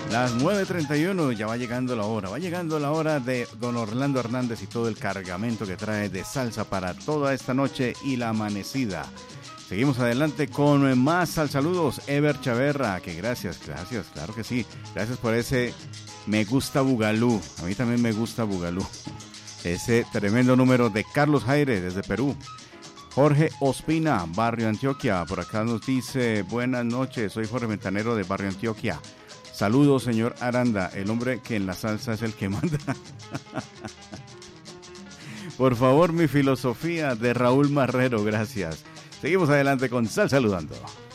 Las 9:31, ya va llegando la hora de don Orlando Hernández y todo el cargamento que trae de salsa para toda esta noche y la amanecida. Seguimos adelante con más saludos. Ever Chaverra, que gracias, claro que sí. Gracias por ese me gusta Bugalú. A mí también me gusta Bugalú. Ese tremendo número de Carlos Jaire desde Perú. Jorge Ospina, Barrio Antioquia, por acá nos dice, buenas noches, soy Jorge Ventanero de Barrio Antioquia. Saludos, señor Aranda, el hombre que en la salsa es el que manda. Por favor, mi filosofía de Raúl Marrero, gracias. Seguimos adelante con Sal Saludando.